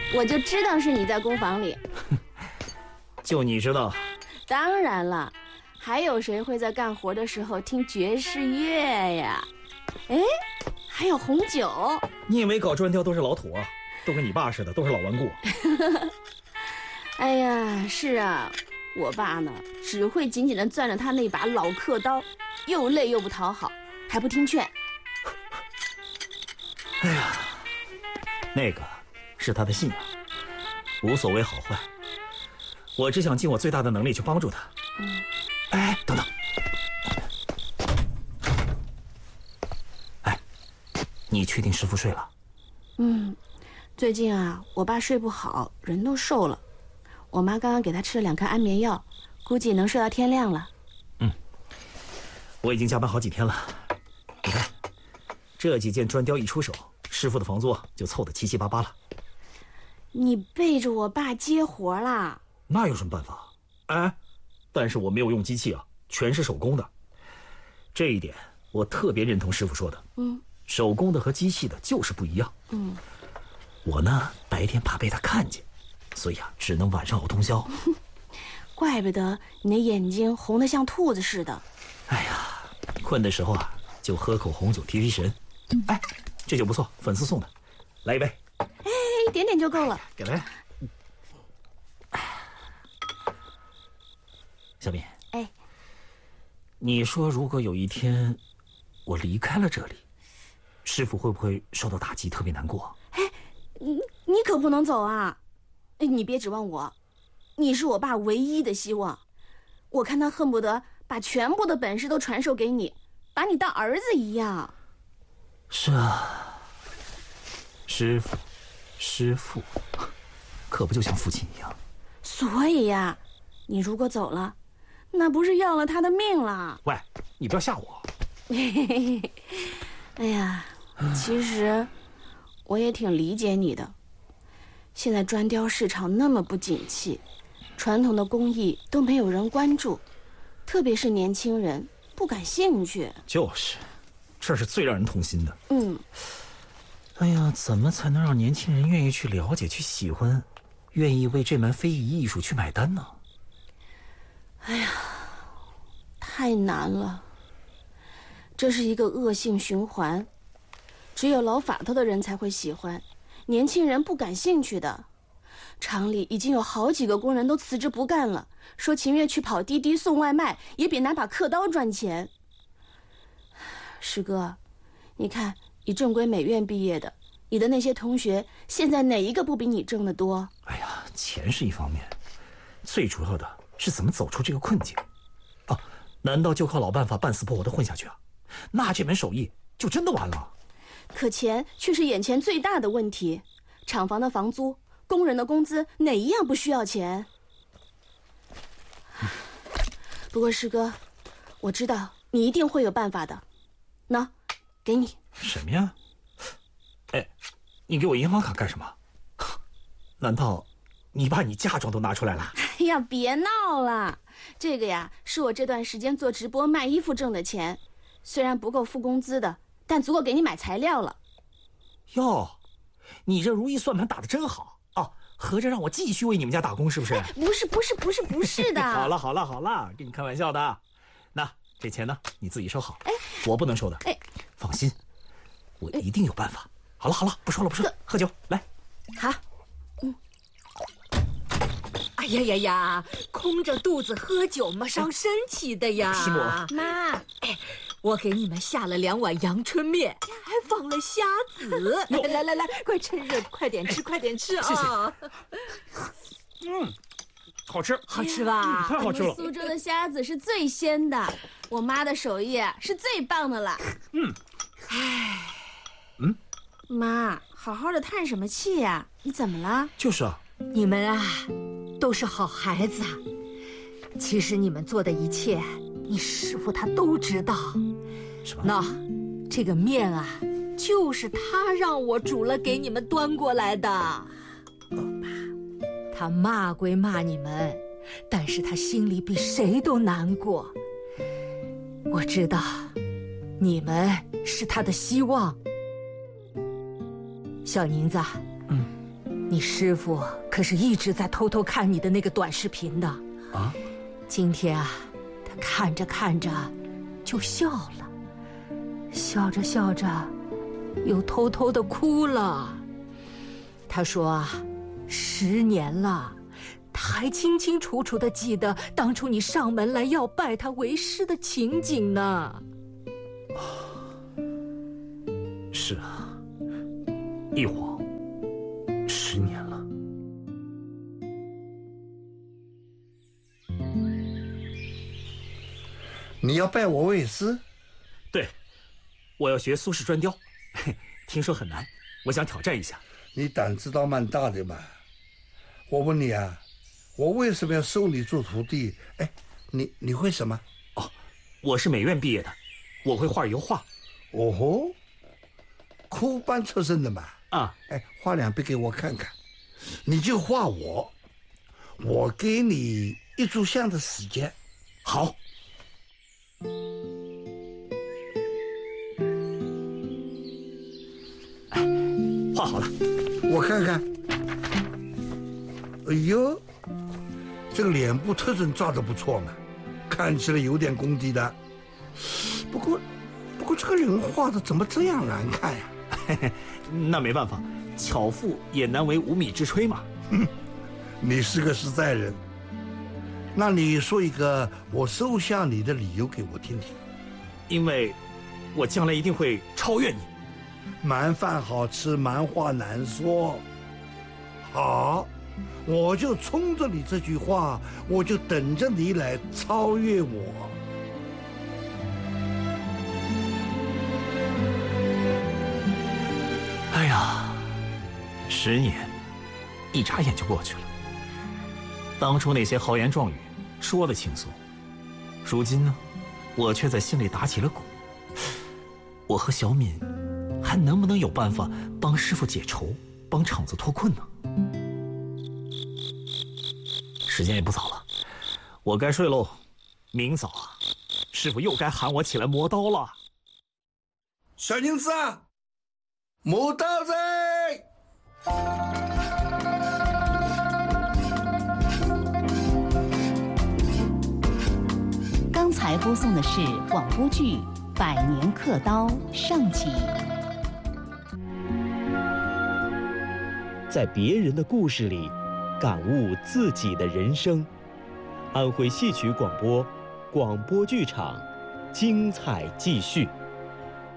我就知道是你在工坊里。 就你知道？ 当然了，还有谁会在干活的时候听爵士乐呀？哎，还有红酒。 你以为搞砖雕都是老土啊？都跟你爸似的，都是老顽固。 哎呀，是啊，我爸呢，只会紧紧地攥着他那把老刻刀，又累又不讨好，还不听劝。 哎呀，那个是他的信仰，无所谓好坏，我只想尽我最大的能力去帮助他。哎，等等，哎，你确定师傅睡了？ 最近啊，我爸睡不好，人都瘦了。我妈刚刚给他吃了2颗安眠药，估计能睡到天亮了。 我已经加班好几天了，你看，这几件砖雕一出手，师傅的房租就凑得七七八八了。 你背着我爸接活啦？ 那有什么办法？哎，但是我没有用机器啊，全是手工的。这一点我特别认同师傅说的。手工的和机器的就是不一样。我呢，白天怕被他看见，所以啊，只能晚上熬通宵。 怪不得你那眼睛红得像兔子似的。 哎呀，困的时候啊，就喝口红酒提提神。哎，这酒不错，粉丝送的，来一杯。 哎，一点点就够了。 给来。小敏， 哎， 你说如果有一天我离开了这里，师傅会不会受到打击，特别难过？ 你可不能走啊！你别指望我，你是我爸唯一的希望。我看他恨不得把全部的本事都传授给你，把你当儿子一样。 是啊，师傅，可不就像父亲一样？ 所以呀，你如果走了，那不是要了他的命了？ 喂，你不要吓我。 哎呀，其实我也挺理解你的。现在砖雕市场那么不景气，传统的工艺都没有人关注，特别是年轻人不感兴趣。 就是，这是最让人痛心的。哎呀，怎么才能让年轻人愿意去了解、去喜欢，愿意为这门非遗艺术去买单呢？ 哎呀，太难了。这是一个恶性循环，只有老法头的人才会喜欢，年轻人不感兴趣的。厂里已经有好几个工人都辞职不干了，说情愿去跑滴滴送外卖，也比拿把刻刀赚钱。师哥，你看你正规美院毕业的，你的那些同学现在哪一个不比你挣得多？ 哎呀，钱是一方面，最主要的是怎么走出这个困境。难道就靠老办法半死不活的混下去啊？那这门手艺就真的完了。 可钱却是眼前最大的问题，厂房的房租，工人的工资，哪一样不需要钱？不过师哥，我知道你一定会有办法的。喏，给你。 什么呀？哎，你给我银行卡干什么？难道你把你嫁妆都拿出来了？ 哎呀，别闹了，这个呀是我这段时间做直播卖衣服挣的钱，虽然不够付工资的，但足够给你买材料了。 哟，你这如意算盘打得真好啊！合着让我继续为你们家打工是不是？ 不是的。 好了，跟你开玩笑的。那这钱呢，你自己收好，我不能收的。放心，我一定有办法。好了，不说了，喝酒来。 好。 哎呀，空着肚子喝酒嘛，伤身体的呀。 师母， 妈， 我给你们下了2碗阳春面，还放了虾子。来，快趁热，快点吃啊！ 谢谢。好吃， 好吃吧？ 太好吃了。 苏州的虾子是最鲜的，我妈的手艺是最棒的了。妈，好好的叹什么气呀？你怎么了？ 就是啊。 你们啊，都是好孩子啊。其实你们做的一切，你师傅他都知道。 什么？ 那这个面啊，就是他让我煮了给你们端过来的。他骂归骂你们，但是他心里比谁都难过。我知道，你们是他的希望。小宁子， 你师傅可是一直在偷偷看你的那个短视频的啊。 今天啊，他看着看着就笑了，笑着笑着又偷偷的哭了。他说10年了，他还清清楚楚的记得当初你上门来要拜他为师的情景呢。 是啊，一晃10年了。 你要拜我为师？ 对，我要学苏式砖雕，听说很难，我想挑战一下。 你胆子倒蛮大的嘛。我问你啊，我为什么要收你做徒弟？哎，你会什么？ 哦，我是美院毕业的，我会画油画。 哦吼，科班出身的嘛。 啊， 哎，画2笔给我看看。你就画我，我给你1炷香的时间。 好。画好了， 我看看。哎呦，这个脸部特征抓得不错嘛，看起来有点功底的。不过这个人画的怎么这样难看呀？ 那没办法，巧妇也难为无米之炊嘛。 你是个实在人。那你说一个我收下你的理由给我听听。 因为我将来一定会超越你。 蛮饭好吃，蛮话难说。好，我就冲着你这句话，我就等着你来超越我。 哎呀，10年，一眨眼就过去了。当初那些豪言壮语说的轻松，如今呢，我却在心里打起了鼓。我和小敏还能不能有办法帮师傅解愁，帮厂子脱困呢？时间也不早了，我该睡喽。明早啊，师傅又该喊我起来磨刀了。 小宁子啊，磨刀子！ 刚才播送的是广播剧《百年刻刀》上集。 在别人的故事里，感悟自己的人生。安徽戏曲广播，广播剧场，精彩继续。